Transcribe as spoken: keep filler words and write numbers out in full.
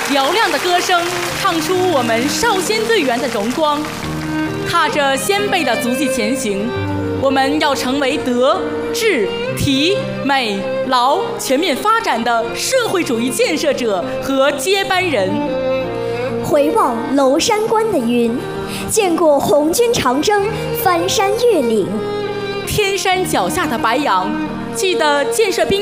嘹亮的歌声唱出我们少先队员的荣光。踏着先辈的足迹前行，我们要成为德、智、体、美、劳全面发展的社会主义建设者和接班人。 回望娄山关的云，见过红军长征，翻山越岭。 天山脚下的白杨，记得建设兵